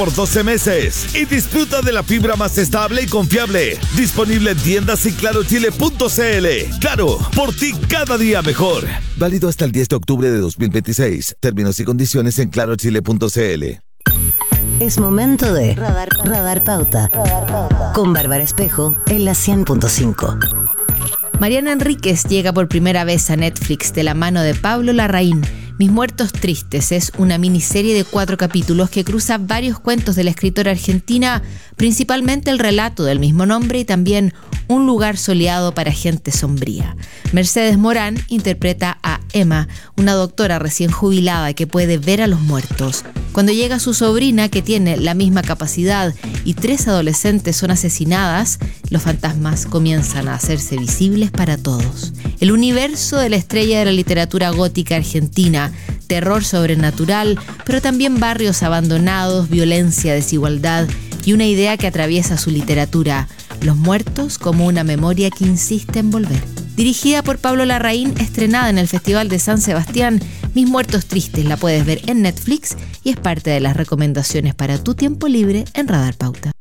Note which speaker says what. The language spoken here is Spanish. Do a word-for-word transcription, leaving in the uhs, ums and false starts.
Speaker 1: por doce meses y disfruta de la fibra más estable y confiable. Disponible en tiendas y claro chile punto c l. Claro, por ti cada día mejor. Válido hasta el diez de octubre de dos mil veintiséis. Términos y condiciones en claro chile punto c l.
Speaker 2: Es momento de Radar, Radar Pauta. Radar Pauta. Con Bárbara Espejo en la cien punto cinco.
Speaker 3: Mariana Enríquez llega por primera vez a Netflix de la mano de Pablo Larraín. Mis muertos tristes es una miniserie de cuatro capítulos que cruza varios cuentos de la escritora argentina, principalmente el relato del mismo nombre y también Un lugar soleado para gente sombría. Mercedes Morán interpreta a Emma, una doctora recién jubilada que puede ver a los muertos. Cuando llega su sobrina, que tiene la misma capacidad, y tres adolescentes son asesinadas, los fantasmas comienzan a hacerse visibles para todos. El universo de la estrella de la literatura gótica argentina, terror sobrenatural, pero también barrios abandonados, violencia, desigualdad y una idea que atraviesa su literatura: los muertos como una memoria que insiste en volver. Dirigida por Pablo Larraín, estrenada en el Festival de San Sebastián, Mis muertos tristes la puedes ver en Netflix y es parte de las recomendaciones para tu tiempo libre en Radar Pauta.